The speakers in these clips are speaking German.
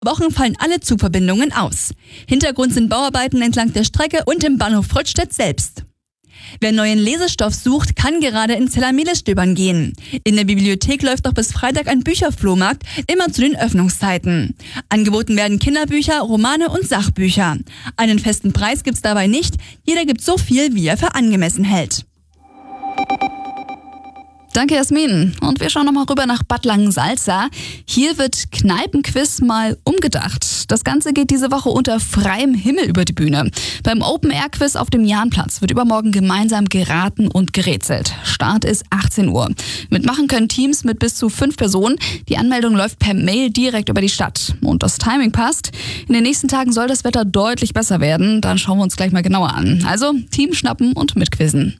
Wochen fallen alle Zugverbindungen aus. Hintergrund sind Bauarbeiten entlang der Strecke und im Bahnhof Fröttstedt selbst. Wer neuen Lesestoff sucht, kann gerade in Zellermeles stöbern gehen. In der Bibliothek läuft noch bis Freitag ein Bücherflohmarkt, immer zu den Öffnungszeiten. Angeboten werden Kinderbücher, Romane und Sachbücher. Einen festen Preis gibt's dabei nicht, jeder gibt so viel, wie er für angemessen hält. Danke, Jasmin. Und wir schauen nochmal rüber nach Bad Langensalza. Hier wird Kneipenquiz mal umgedacht. Das Ganze geht diese Woche unter freiem Himmel über die Bühne. Beim Open-Air-Quiz auf dem Jahnplatz wird übermorgen gemeinsam geraten und gerätselt. Start ist 18 Uhr. Mitmachen können Teams mit bis zu 5 Personen. Die Anmeldung läuft per Mail direkt über die Stadt. Und das Timing passt. In den nächsten Tagen soll das Wetter deutlich besser werden. Dann schauen wir uns gleich mal genauer an. Also Team schnappen und mitquizzen.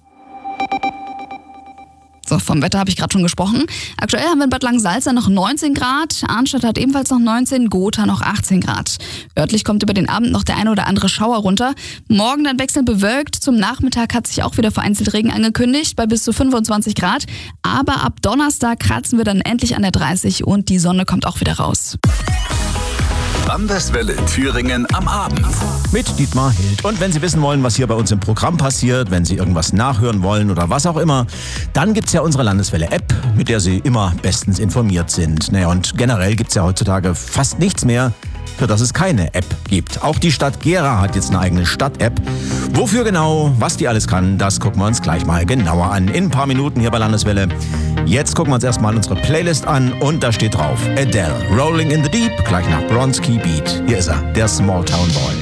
So, vom Wetter habe ich gerade schon gesprochen. Aktuell haben wir in Bad Langensalza noch 19 Grad, Arnstadt hat ebenfalls noch 19, Gotha noch 18 Grad. Örtlich kommt über den Abend noch der eine oder andere Schauer runter. Morgen dann wechselnd bewölkt. Zum Nachmittag hat sich auch wieder vereinzelt Regen angekündigt, bei bis zu 25 Grad. Aber ab Donnerstag kratzen wir dann endlich an der 30 und die Sonne kommt auch wieder raus. Landeswelle Thüringen am Abend. Mit Dietmar Hild. Und wenn Sie wissen wollen, was hier bei uns im Programm passiert, wenn Sie irgendwas nachhören wollen oder was auch immer, dann gibt's ja unsere Landeswelle-App, mit der Sie immer bestens informiert sind. Naja, und generell gibt's ja heutzutage fast nichts mehr, für das es keine App gibt. Auch die Stadt Gera hat jetzt eine eigene Stadt-App. Wofür genau, was die alles kann, das gucken wir uns gleich mal genauer an. In ein paar Minuten hier bei Landeswelle. Jetzt gucken wir uns erstmal unsere Playlist an und da steht drauf Adele, Rolling in the Deep, gleich nach Bronski Beat. Hier ist er, der Small Town Boy.